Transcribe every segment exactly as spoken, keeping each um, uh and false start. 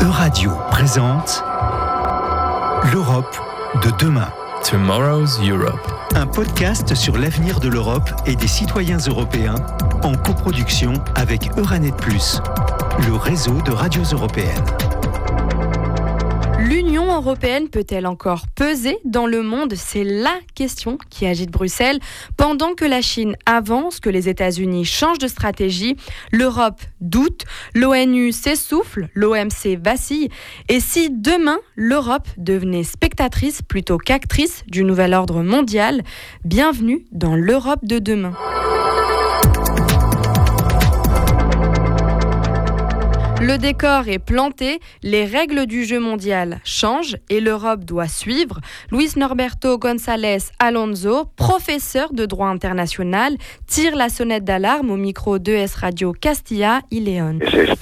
Euradio présente l'Europe de demain. Tomorrow's Europe. Un podcast sur l'avenir de l'Europe et des citoyens européens en coproduction avec Euranet plus, le réseau de radios européennes. L'Union européenne peut-elle encore peser dans le monde ? C'est la question qui agite Bruxelles. Pendant que la Chine avance, que les États-Unis changent de stratégie, l'Europe doute, l'ONU s'essouffle, l'O M C vacille. Et si demain, l'Europe devenait spectatrice plutôt qu'actrice du nouvel ordre mondial, bienvenue dans l'Europe de demain. Le décor est planté, les règles du jeu mondial changent et l'Europe doit suivre. Luis Norberto González Alonso, professeur de droit international, tire la sonnette d'alarme au micro d'E S Radio Castilla y León.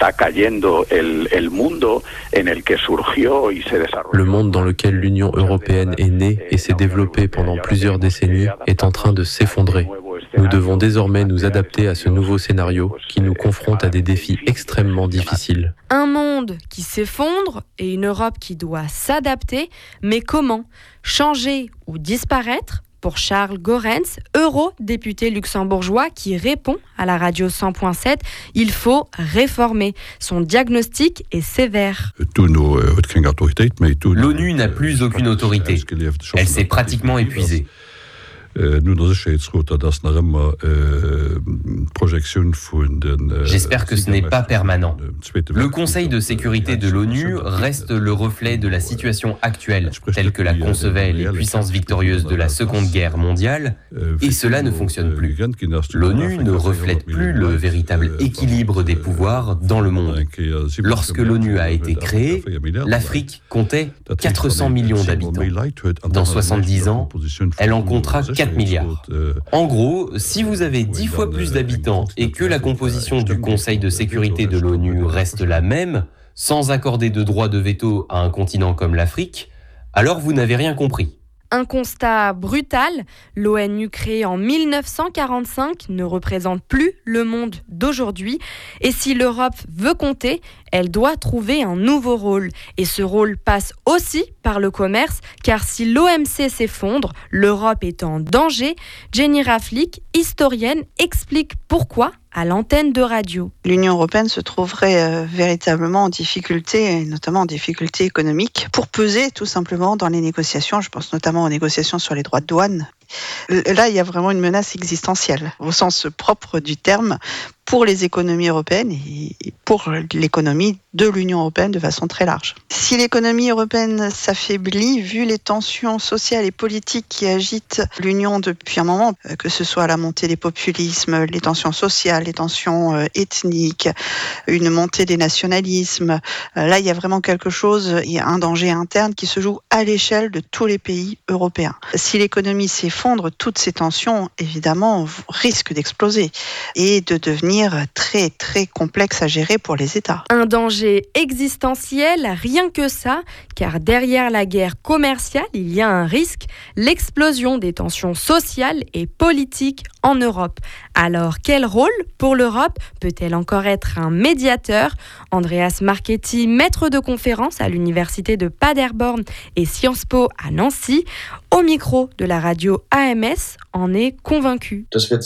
Le monde dans lequel l'Union européenne est née et s'est développée pendant plusieurs décennies est en train de s'effondrer. Nous devons désormais nous adapter à ce nouveau scénario qui nous confronte à des défis extrêmement difficiles. Un monde qui s'effondre et une Europe qui doit s'adapter. Mais comment ? Changer ou disparaître ? Pour Charles Goerens, eurodéputé luxembourgeois qui répond à la radio cent point sept, il faut réformer. Son diagnostic est sévère. L'ONU n'a plus aucune autorité. Elle s'est pratiquement épuisée. J'espère que ce n'est pas permanent. Le Conseil de sécurité de l'ONU reste le reflet de la situation actuelle, telle que la concevaient les puissances victorieuses de la Seconde Guerre mondiale, et cela ne fonctionne plus. L'ONU ne reflète plus le véritable équilibre des pouvoirs dans le monde. Lorsque l'ONU a été créée, l'Afrique comptait quatre cents millions d'habitants. Dans soixante-dix ans, elle en comptera quatre milliards. En gros, si vous avez dix fois plus d'habitants et que la composition du Conseil de sécurité de l'ONU reste la même, sans accorder de droit de veto à un continent comme l'Afrique, alors vous n'avez rien compris. Un constat brutal, l'ONU créée en mille neuf cent quarante-cinq ne représente plus le monde d'aujourd'hui. Et si l'Europe veut compter, elle doit trouver un nouveau rôle. Et ce rôle passe aussi par le commerce, car si l'O M C s'effondre, l'Europe est en danger. Jenny Raflik, historienne, explique pourquoi à l'antenne de radio. L'Union européenne se trouverait euh, véritablement en difficulté, et notamment en difficulté économique, pour peser tout simplement dans les négociations. Je pense notamment aux négociations sur les droits de douane. Là, il y a vraiment une menace existentielle, au sens propre du terme, pour les économies européennes et pour l'économie de l'Union européenne de façon très large. Si l'économie européenne s'affaiblit, vu les tensions sociales et politiques qui agitent l'Union depuis un moment, que ce soit la montée des populismes, les tensions sociales, les tensions ethniques, une montée des nationalismes, là, il y a vraiment quelque chose, il y a un danger interne qui se joue à l'échelle de tous les pays européens. Si l'économie s'effondre, toutes ces tensions, évidemment, risquent d'exploser et de devenir très, très complexes à gérer pour les États. Un danger existentiel, rien que ça, car derrière la guerre commerciale, il y a un risque, l'explosion des tensions sociales et politiques en Europe. Alors, quel rôle pour l'Europe ? Peut-elle encore être un médiateur ? Andreas Marchetti, maître de conférence à l'université de Paderborn et Sciences Po à Nancy, au micro de la radio A M S, en est convaincu.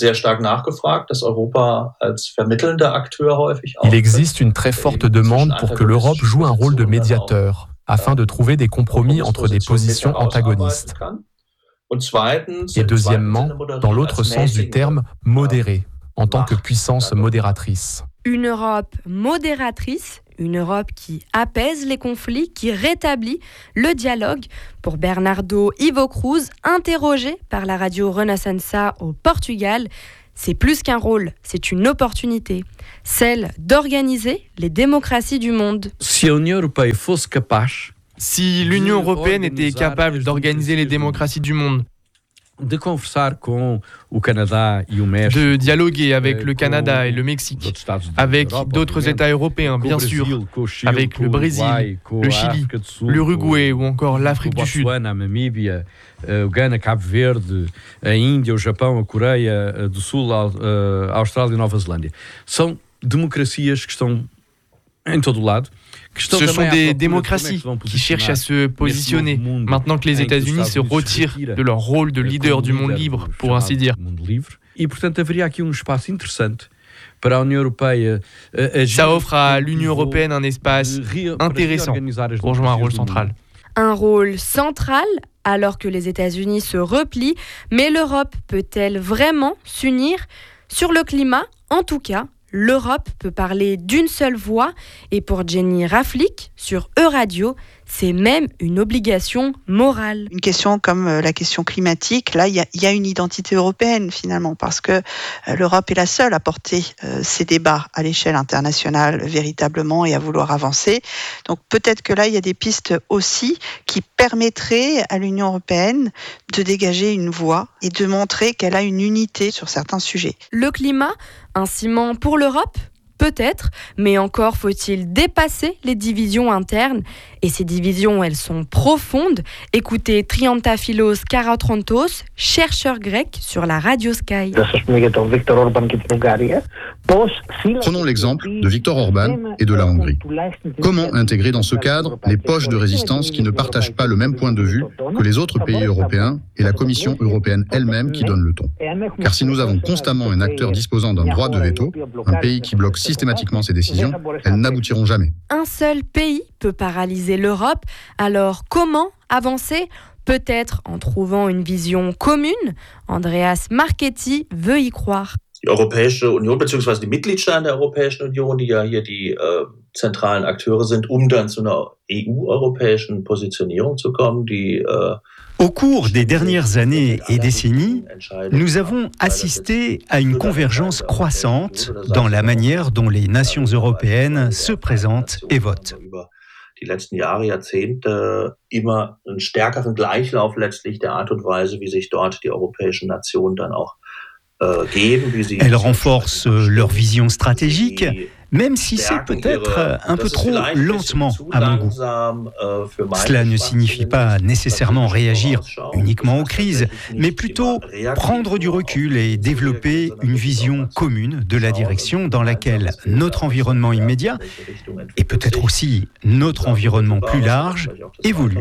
Il existe une très forte demande pour que l'Europe joue un rôle de médiateur, afin de trouver des compromis entre des positions antagonistes. Et deuxièmement, dans l'autre sens du terme, modéré, en tant que puissance modératrice. Une Europe modératrice, une Europe qui apaise les conflits, qui rétablit le dialogue. Pour Bernardo Ivo Cruz, interrogé par la radio Renascença au Portugal, c'est plus qu'un rôle, c'est une opportunité, celle d'organiser les démocraties du monde. Si l'Union européenne fosse capable Si l'Union européenne était capable d'organiser les démocraties du monde, de conversar com o Canadá e o México, de dialoguer avec le Canada et le Mexique, avec d'autres États européens, bien sûr, avec le Brésil, le Chili, l'Uruguay ou encore l'Afrique du Sud. Namíbia, o Ghana, Cabo Verde, a Índia, o Japão, a Coreia do Sul, a Austrália e Nova Zelândia. São democracias que estão Ce sont des démocraties qui cherchent à se positionner maintenant que les États-Unis se retirent de leur rôle de leader du monde libre, pour ainsi dire. Ça offre à l'Union européenne un espace intéressant pour jouer un rôle central. Un rôle central alors que les États-Unis se replient, mais l'Europe peut-elle vraiment s'unir ? Sur le climat, en tout cas, l'Europe peut parler d'une seule voix et pour Jenny Raflick, sur Euradio, c'est même une obligation morale. Une question comme la question climatique, là, il y a, y a une identité européenne finalement, parce que l'Europe est la seule à porter euh, ces débats à l'échelle internationale véritablement et à vouloir avancer. Donc peut-être que là, il y a des pistes aussi qui permettraient à l'Union européenne de dégager une voix et de montrer qu'elle a une unité sur certains sujets. Le climat, un ciment pour l'Europe ? Peut-être, mais encore faut-il dépasser les divisions internes. Et ces divisions, elles sont profondes. Écoutez Triantafylos Karatrontos, chercheur grec sur la Radio Sky. Prenons l'exemple de Viktor Orban et de la Hongrie. Comment intégrer dans ce cadre les poches de résistance qui ne partagent pas le même point de vue que les autres pays européens et la Commission européenne elle-même qui donne le ton ? Car si nous avons constamment un acteur disposant d'un droit de veto, un pays qui bloque systématiquement ces décisions, elles n'aboutiront jamais. Un seul pays peut paralyser l'Europe, alors comment avancer ? Peut-être en trouvant une vision commune. Andreas Marchetti veut y croire. Die Europäische Union bzw. die Mitgliedstaaten der Europäischen Union, die ja hier die äh, zentralen Akteure sind, um dann zu einer E U-europäischen Positionierung zu kommen, die äh, Au cours des dernières années et décennies, nous avons assisté à une convergence croissante dans la manière dont les nations européennes se présentent et votent. Die letzten Jahre, Jahrzehnte immer einen stärkeren Gleichlauf letztlich der Art und Weise, wie sich dort die europäischen Nationen dann auch äh, geben, wie sie Elles renforcent leur vision stratégique, même si c'est peut-être un peu trop lentement à mon goût. Cela ne signifie pas nécessairement réagir uniquement aux crises, mais plutôt prendre du recul et développer une vision commune de la direction dans laquelle notre environnement immédiat, et peut-être aussi notre environnement plus large, évolue.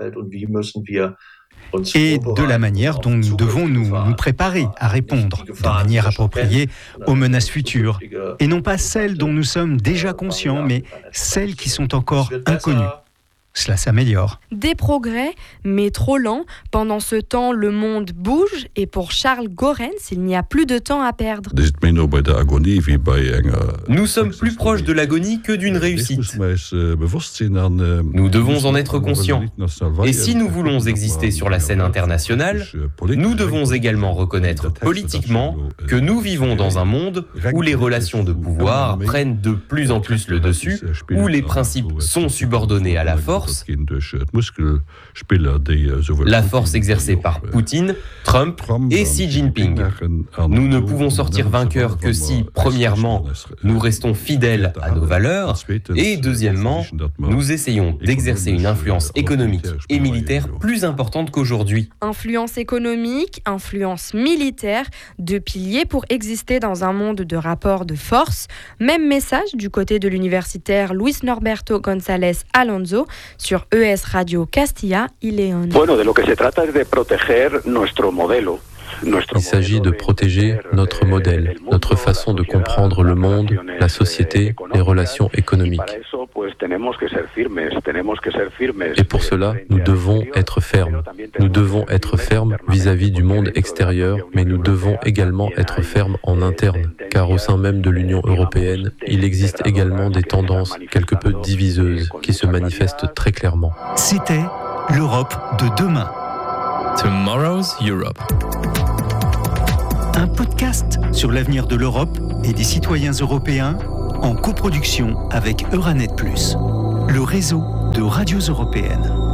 Et de la manière dont nous devons nous, nous préparer à répondre de manière appropriée aux menaces futures, et non pas celles dont nous sommes déjà conscients, mais celles qui sont encore inconnues. Cela s'améliore. Des progrès, mais trop lents. Pendant ce temps, le monde bouge et pour Charles Goerens, il n'y a plus de temps à perdre. Nous sommes plus proches de l'agonie que d'une réussite. Nous devons en être conscients. Et si nous voulons exister sur la scène internationale, nous devons également reconnaître politiquement que nous vivons dans un monde où les relations de pouvoir prennent de plus en plus le dessus, où les principes sont subordonnés à la force. La force exercée par Poutine, Trump et Xi Jinping. Nous ne pouvons sortir vainqueurs que si, premièrement, nous restons fidèles à nos valeurs et, deuxièmement, nous essayons d'exercer une influence économique et militaire plus importante qu'aujourd'hui. Influence économique, influence militaire, deux piliers pour exister dans un monde de rapports de force. Même message du côté de l'universitaire Luis Norberto González Alonso sur E S Radio Castilla y León. Il s'agit de protéger notre modèle, notre façon de comprendre le monde, la société, les relations économiques. Et pour cela, nous devons être fermes. Nous devons être fermes vis-à-vis du monde extérieur, mais nous devons également être fermes en interne, car au sein même de l'Union européenne, il existe également des tendances quelque peu diviseuses qui se manifestent très clairement. C'était l'Europe de demain. Tomorrow's Europe. Un podcast sur l'avenir de l'Europe et des citoyens européens en coproduction avec Euranet plus, le réseau de radios européennes.